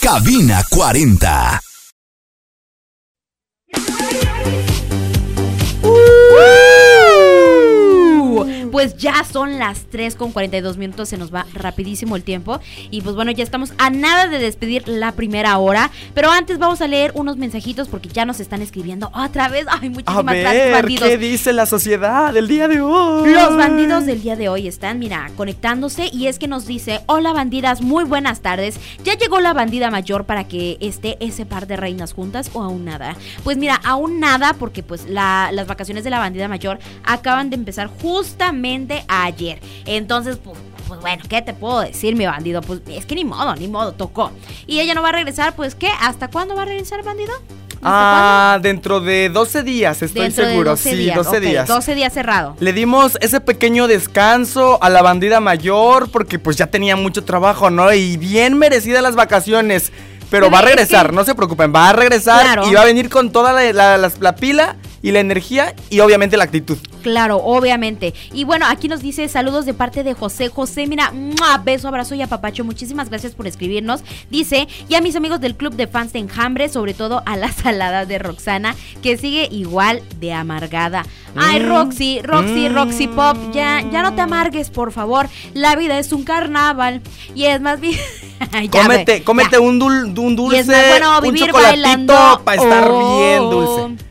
Cabina 40. Pues ya son las 3:42, se nos va rapidísimo el tiempo. Y pues bueno, ya estamos a nada de despedir la primera hora. Pero antes vamos a leer unos mensajitos porque ya nos están escribiendo otra vez. Ay, muchísimas gracias, bandidos. ¿Qué dice la sociedad del día de hoy? Los bandidos del día de hoy están, mira, conectándose. Y es que nos dice: hola bandidas, muy buenas tardes. ¿Ya llegó la bandida mayor para que esté ese par de reinas juntas o aún nada? Pues mira, aún nada, porque pues las vacaciones de la bandida mayor acaban de empezar justamente ayer. Entonces, pues bueno, ¿qué te puedo decir, mi bandido? Pues es que ni modo, tocó. Y ella no va a regresar, pues ¿qué? ¿Hasta cuándo va a regresar, bandido? Dentro de 12 días, estoy seguro. Sí, 12 días. 12 días cerrado. Le dimos ese pequeño descanso a la bandida mayor porque pues ya tenía mucho trabajo, ¿no? Y bien merecidas las vacaciones. Pero va a regresar, no se preocupen, va a regresar, claro. Y va a venir con toda la pila y la energía y obviamente la actitud. Claro, obviamente. Y bueno, aquí nos dice saludos de parte de José. José, mira, beso, abrazo y apapacho. Muchísimas gracias por escribirnos. Dice, y a mis amigos del club de fans de Enjambre, sobre todo a la salada de Roxana, que sigue igual de amargada. Ay, Roxy Pop, ya no te amargues, por favor. La vida es un carnaval y es más bien... Cómete un dulce, y es más bueno vivir un chocolatito bailando para estar bien dulce.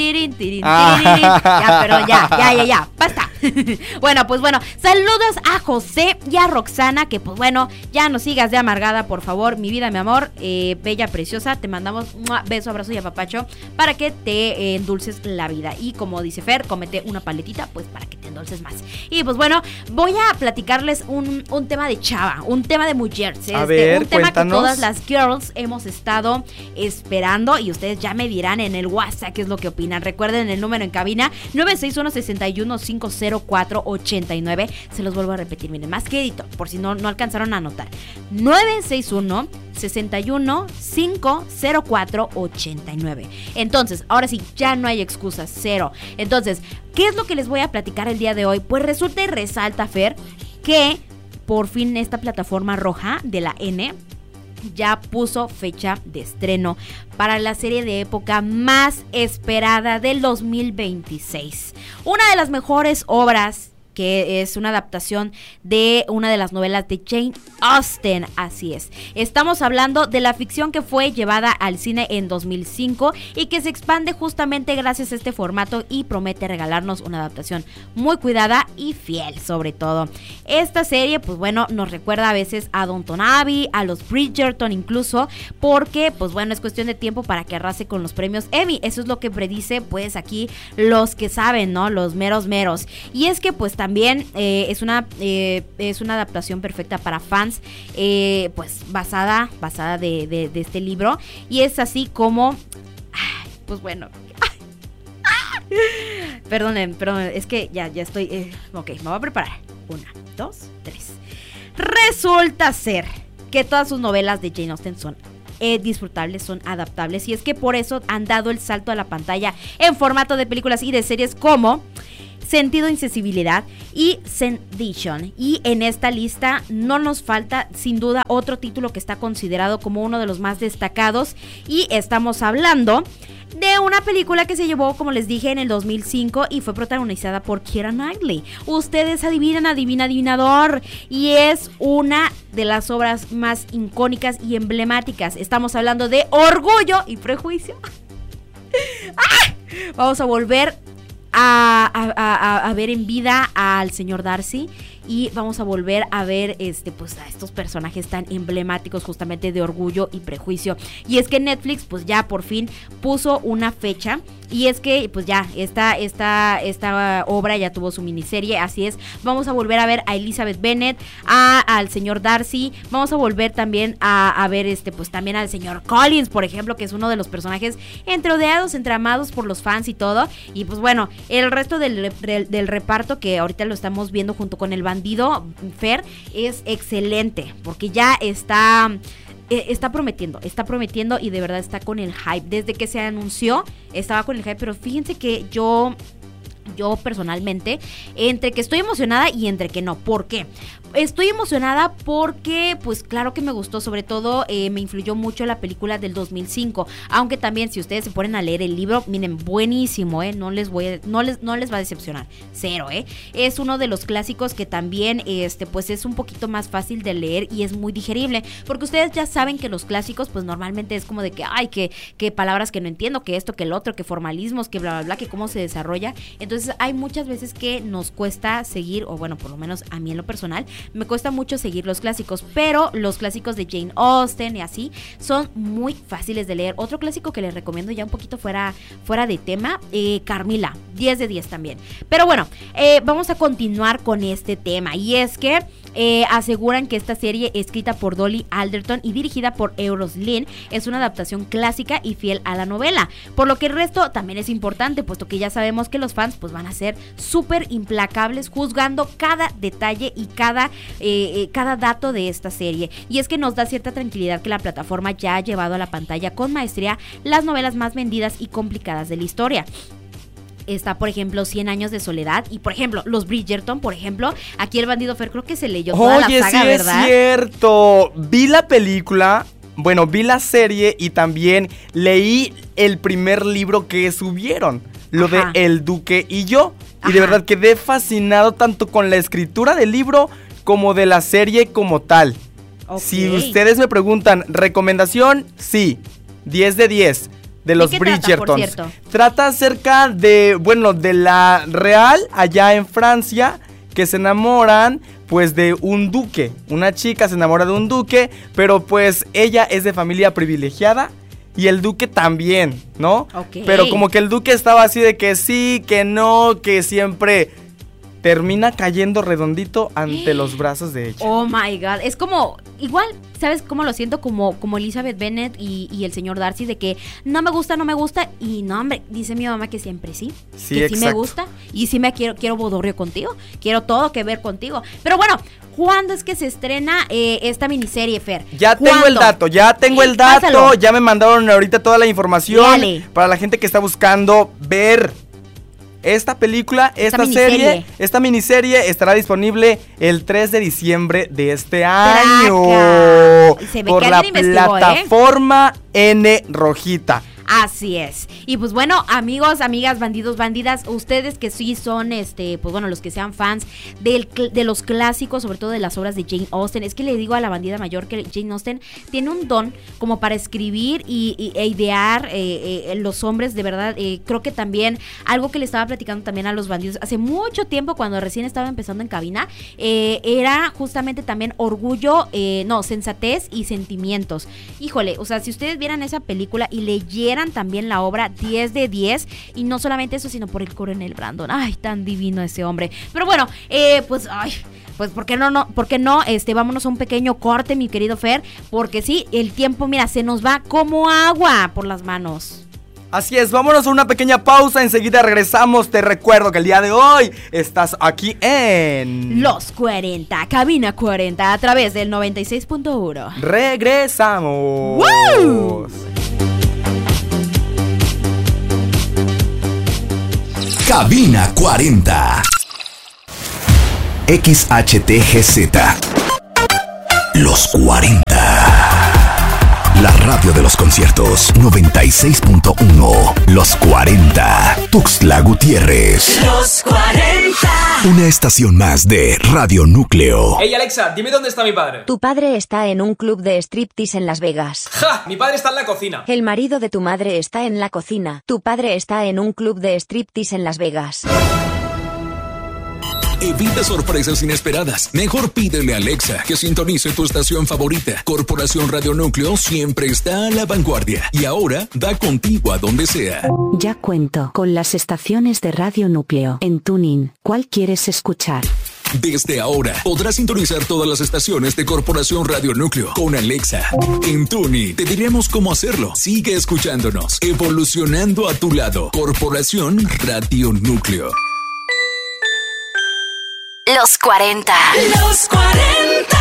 Ya, basta. Bueno, saludos a José y a Roxana, que pues bueno, ya no sigas de amargada, por favor, mi vida, mi amor, bella, preciosa, te mandamos beso, abrazo y apapacho para que te endulces la vida. Y como dice Fer, cómete una paletita, pues para que te endulces más. Y pues bueno, voy a platicarles un tema de chava, un tema de mujeres, un tema que todas las girls hemos estado esperando y ustedes ya me dirán en el WhatsApp qué es lo que opinan. Recuerden el número en cabina 961-61-504-89. Se los vuelvo a repetir, miren, más quedito, por si no alcanzaron a anotar. 961-61-504-89. Entonces, ahora sí, ya no hay excusas, cero. Entonces, ¿qué es lo que les voy a platicar el día de hoy? Pues resulta y resalta, Fer, que por fin esta plataforma roja de la N ya puso fecha de estreno para la serie de época más esperada del 2026. Una de las mejores obras, que es una adaptación de una de las novelas de Jane Austen, así es. Estamos hablando de la ficción que fue llevada al cine en 2005 y que se expande justamente gracias a este formato y promete regalarnos una adaptación muy cuidada y fiel, sobre todo. Esta serie, pues bueno, nos recuerda a veces a Downton Abbey, a los Bridgerton incluso, porque pues bueno, es cuestión de tiempo para que arrase con los premios Emmy. Eso es lo que predice pues aquí los que saben, ¿no? Los meros. Y es que pues también es una adaptación perfecta para fans, pues basada de este libro. Y es así como, pues bueno, perdonen, es que ya estoy, ok, me voy a preparar. 1, 2, 3. Resulta ser que todas sus novelas de Jane Austen son disfrutables, son adaptables, y es que por eso han dado el salto a la pantalla en formato de películas y de series como Sentido, Insensibilidad y Sendition. Y en esta lista no nos falta sin duda otro título que está considerado como uno de los más destacados, y estamos hablando de una película que se llevó, como les dije, en el 2005 y fue protagonizada por Keira Knightley. Ustedes adivinador, y es una de las obras más icónicas y emblemáticas. Estamos hablando de Orgullo y Prejuicio. Vamos a volver a ver en vida al señor Darcy, y vamos a volver a ver pues a estos personajes tan emblemáticos justamente de Orgullo y Prejuicio. Y es que Netflix pues ya por fin puso una fecha, y es que pues ya esta obra ya tuvo su miniserie, así es. Vamos a volver a ver a Elizabeth Bennet, al señor Darcy, vamos a volver también a ver pues también al señor Collins, por ejemplo, que es uno de los personajes entre odiados, entre amados por los fans y todo. Y pues bueno, el resto del reparto, que ahorita lo estamos viendo junto con el bandido Fer, es excelente, porque ya está prometiendo, y de verdad está con el hype. Desde que se anunció estaba con el hype, pero fíjense que yo yo personalmente, entre que estoy emocionada y entre que no. ¿Por qué? Estoy emocionada porque, pues claro que me gustó, sobre todo me influyó mucho la película del 2005, aunque también si ustedes se ponen a leer el libro, miren, buenísimo, no les va a decepcionar, cero, es uno de los clásicos que también, pues es un poquito más fácil de leer y es muy digerible, porque ustedes ya saben que los clásicos, pues normalmente es como de que, ay, que palabras que no entiendo, que esto, que el otro, que formalismos, que bla, bla, bla, que cómo se desarrolla, entonces hay muchas veces que nos cuesta seguir, o bueno, por lo menos a mí en lo personal, me cuesta mucho seguir los clásicos, pero los clásicos de Jane Austen y así son muy fáciles de leer. Otro clásico que les recomiendo ya un poquito fuera de tema, Carmilla, 10 de 10 también. Pero bueno, vamos a continuar con este tema, y es que aseguran que esta serie, escrita por Dolly Alderton y dirigida por Euros Lyn, es una adaptación clásica y fiel a la novela, por lo que el resto también es importante, puesto que ya sabemos que los fans pues van a ser súper implacables juzgando cada detalle y cada dato de esta serie, y es que nos da cierta tranquilidad que la plataforma ya ha llevado a la pantalla con maestría las novelas más vendidas y complicadas de la historia. Está, por ejemplo, 100 años de soledad, y por ejemplo, los Bridgerton, por ejemplo, aquí el bandido Fer creo que se leyó toda la saga, sí, ¿verdad? Es cierto, vi la película, bueno, vi la serie y también leí el primer libro que subieron, lo de El Duque y yo, y de verdad quedé fascinado tanto con la escritura del libro como de la serie como tal. Si ustedes me preguntan, ¿recomendación? Sí, 10 de 10. De los Bridgerton. Trata acerca de, bueno, de la real allá en Francia, que se enamoran pues de un duque. Una chica se enamora de un duque, pero pues ella es de familia privilegiada y el duque también, ¿no? Pero como que el duque estaba así de que sí, que no, que siempre termina cayendo redondito ante los brazos de ella. Oh my God, es como, igual, ¿sabes cómo lo siento? Como Elizabeth Bennet y el señor Darcy, de que no me gusta, y no, hombre, dice mi mamá que siempre sí, que sí me gusta, y sí me quiero bodorrio contigo, quiero todo que ver contigo. Pero bueno, ¿cuándo es que se estrena esta miniserie, Fer? Ya tengo el dato, Pásalo. Ya me mandaron ahorita toda la información. Dale. Para la gente que está buscando ver esta película, esta miniserie estará disponible el 3 de diciembre de este año. Se ve por que la plataforma N rojita. Así es. Y pues bueno, amigos, amigas, bandidos, bandidas, ustedes que sí son, pues bueno, los que sean fans de los clásicos, sobre todo de las obras de Jane Austen, es que le digo a la bandida mayor que Jane Austen tiene un don como para escribir e idear los hombres, de verdad. Creo que también, algo que le estaba platicando también a los bandidos hace mucho tiempo, cuando recién estaba empezando en cabina, era justamente también orgullo, sensatez y sentimientos. Híjole, o sea, si ustedes vieran esa película y leyeran también la obra, 10 de 10, y no solamente eso, sino por el coronel Brandon. Ay, tan divino ese hombre. Pero bueno, pues ¿por qué no? Vámonos a un pequeño corte, mi querido Fer, porque sí, el tiempo, mira, se nos va como agua por las manos. Así es, vámonos a una pequeña pausa, enseguida regresamos. Te recuerdo que el día de hoy estás aquí en Los 40, Cabina 40, a través del 96.1. Regresamos. ¡Woo! Cabina 40. XHTGZ. Los 40. La radio de los conciertos 96.1. Los 40. Tuxtla Gutiérrez. Los 40. Una estación más de Radio Núcleo. Hey Alexa, dime dónde está mi padre. Tu padre está en un club de striptease en Las Vegas. ¡Ja! Mi padre está en la cocina. El marido de tu madre está en la cocina. Tu padre está en un club de striptease en Las Vegas. Evita sorpresas inesperadas. Mejor pídele a Alexa que sintonice tu estación favorita. Corporación Radio Núcleo siempre está a la vanguardia y ahora da contigo a donde sea. Ya cuento con las estaciones de Radio Núcleo en TuneIn. ¿Cuál quieres escuchar? Desde ahora podrás sintonizar todas las estaciones de Corporación Radio Núcleo con Alexa. En TuneIn te diremos cómo hacerlo. Sigue escuchándonos, evolucionando a tu lado. Corporación Radio Núcleo. Los 40. Los 40.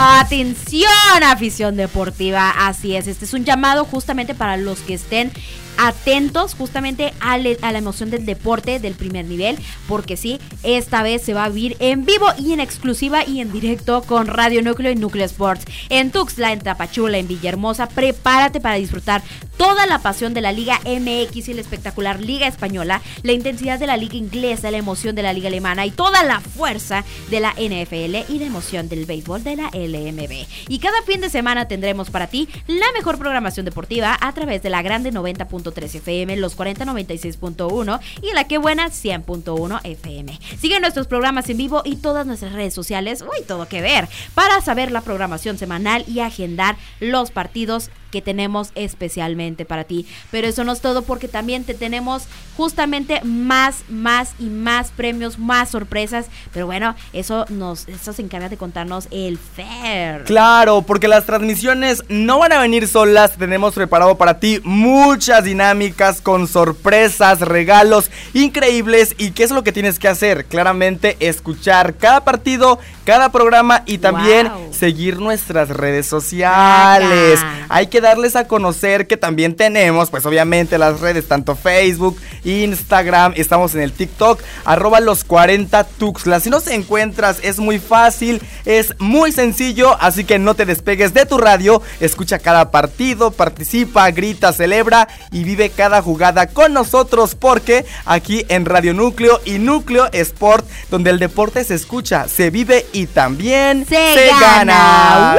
Atención, afición deportiva, así es, este es un llamado justamente para los que estén atentos justamente a la emoción del deporte del primer nivel, porque sí, esta vez se va a vivir en vivo y en exclusiva y en directo con Radio Núcleo y Núcleo Sports. En Tuxtla, en Tapachula, en Villahermosa, prepárate para disfrutar toda la pasión de la Liga MX y la espectacular Liga Española, la intensidad de la Liga Inglesa, la emoción de la Liga Alemana y toda la fuerza de la NFL y la emoción del béisbol de la LMB. Y cada fin de semana tendremos para ti la mejor programación deportiva a través de la Grande 90.3 FM, los 40 96.1 y la Que Buena 100.1 FM. Sigue nuestros programas en vivo y todas nuestras redes sociales, todo que ver, para saber la programación semanal y agendar los partidos que tenemos especialmente para ti. Pero eso no es todo, porque también te tenemos justamente más y más premios, más sorpresas. Pero bueno, eso se encarga de contarnos el Fer. Claro, porque las transmisiones no van a venir solas. Tenemos preparado para ti muchas dinámicas con sorpresas, regalos increíbles. ¿Y qué es lo que tienes que hacer? Claramente escuchar cada partido, cada programa y también seguir nuestras redes sociales. Hay que darles a conocer que también tenemos, pues obviamente, las redes, tanto Facebook, Instagram, estamos en el TikTok, @los40tuxtla. Si nos encuentras, es muy fácil, es muy sencillo, así que no te despegues de tu radio, escucha cada partido, participa, grita, celebra y vive cada jugada con nosotros, porque aquí en Radio Núcleo y Núcleo Sport, donde el deporte se escucha, se vive y también se gana.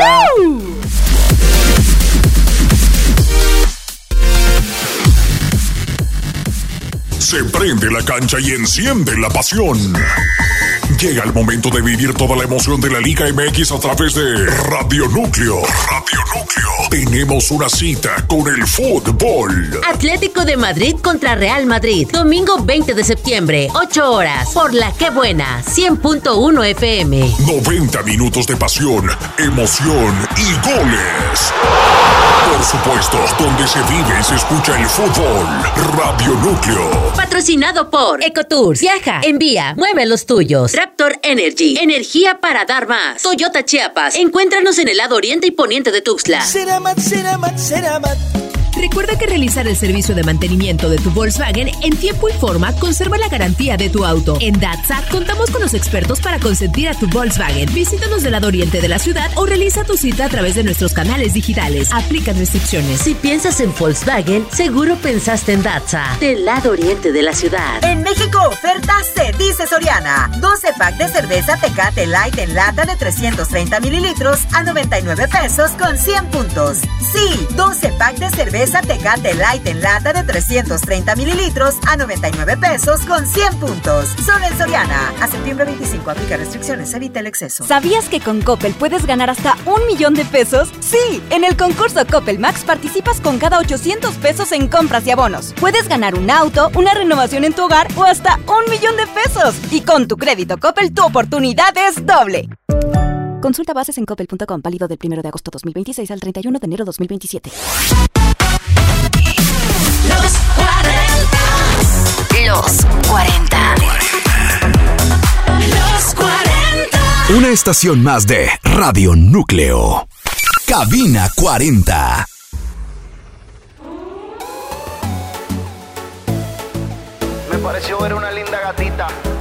Se prende la cancha y enciende la pasión. Llega el momento de vivir toda la emoción de la Liga MX a través de Radio Núcleo. Radio Núcleo. Tenemos una cita con el fútbol. Atlético de Madrid contra Real Madrid. Domingo 20 de septiembre, 8 horas. Por la Que Buena, 100.1 FM. 90 minutos de pasión, emoción y goles. Por supuesto, donde se vive y se escucha el fútbol. Radio Núcleo. Patrocinado por Ecotours. Viaja, envía, mueve los tuyos. Raptor Energy. Energía para dar más. Toyota Chiapas. Encuéntranos en el lado oriente y poniente de Tuxtla. Ceramat. Recuerda que realizar el servicio de mantenimiento de tu Volkswagen en tiempo y forma conserva la garantía de tu auto. En Datsa contamos con los expertos para consentir a tu Volkswagen. Visítanos del lado oriente de la ciudad o realiza tu cita a través de nuestros canales digitales. Aplican restricciones. Si piensas en Volkswagen, seguro pensaste en Datsa, del lado oriente de la ciudad. En México, oferta se dice Soriana. 12 pack de cerveza Tecate Light en lata de 330 mililitros a 99 pesos con 100 puntos. Sí, 12 pack de cerveza Tecate Light en lata de 330 mililitros a 99 pesos con 100 puntos. Solo en Soriana. A septiembre 25, aplica restricciones, evita el exceso. ¿Sabías que con Coppel puedes ganar hasta 1 millón de pesos? Sí, en el concurso Coppel Max participas con cada 800 pesos en compras y abonos. Puedes ganar un auto, una renovación en tu hogar o hasta 1 millón de pesos. Y con tu crédito Coppel, tu oportunidad es doble. Consulta bases en coppel.com, válido del 1 de agosto 2026 al 31 de enero 2027. Los 40. Los 40. Los 40. Una estación más de Radio Núcleo. Cabina 40. Me pareció ver una linda gatita